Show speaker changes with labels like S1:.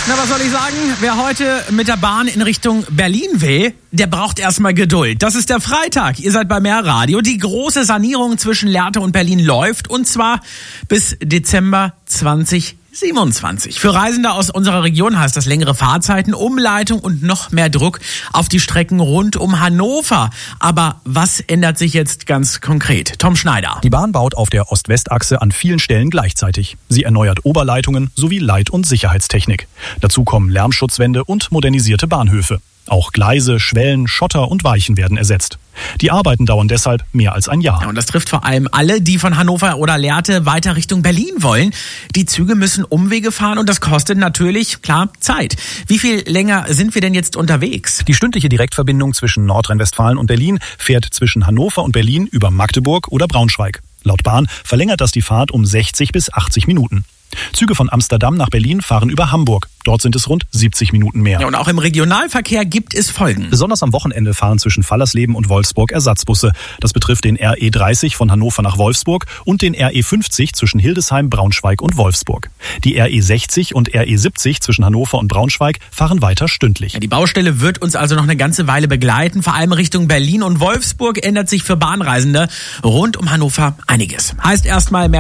S1: Na, was soll ich sagen? Wer heute mit der Bahn in Richtung Berlin will, der braucht erstmal Geduld. Das ist der Freitag. Ihr seid bei Mehr Radio. Die große Sanierung zwischen Lehrte und Berlin läuft, und zwar bis Dezember 2027. Für Reisende aus unserer Region heißt das längere Fahrzeiten, Umleitung und noch mehr Druck auf die Strecken rund um Hannover. Aber was ändert sich jetzt ganz konkret? Tom Schneider.
S2: Die Bahn baut auf der Ost-West-Achse an vielen Stellen gleichzeitig. Sie erneuert Oberleitungen sowie Leit- und Sicherheitstechnik. Dazu kommen Lärmschutzwände und modernisierte Bahnhöfe. Auch Gleise, Schwellen, Schotter und Weichen werden ersetzt. Die Arbeiten dauern deshalb mehr als ein Jahr.
S1: Ja, und das trifft vor allem alle, die von Hannover oder Lehrte weiter Richtung Berlin wollen. Die Züge müssen Umwege fahren und das kostet natürlich, klar, Zeit. Wie viel länger sind wir denn jetzt unterwegs?
S2: Die stündliche Direktverbindung zwischen Nordrhein-Westfalen und Berlin fährt zwischen Hannover und Berlin über Magdeburg oder Braunschweig. Laut Bahn verlängert das die Fahrt um 60 bis 80 Minuten. Züge von Amsterdam nach Berlin fahren über Hamburg. Dort sind es rund 70 Minuten mehr.
S1: Ja, und auch im Regionalverkehr gibt es Folgen.
S2: Besonders am Wochenende fahren zwischen Fallersleben und Wolfsburg Ersatzbusse. Das betrifft den RE 30 von Hannover nach Wolfsburg und den RE 50 zwischen Hildesheim, Braunschweig und Wolfsburg. Die RE 60 und RE 70 zwischen Hannover und Braunschweig fahren weiter stündlich.
S1: Ja, die Baustelle wird uns also noch eine ganze Weile begleiten. Vor allem Richtung Berlin und Wolfsburg ändert sich für Bahnreisende rund um Hannover einiges. Heißt erstmal mehr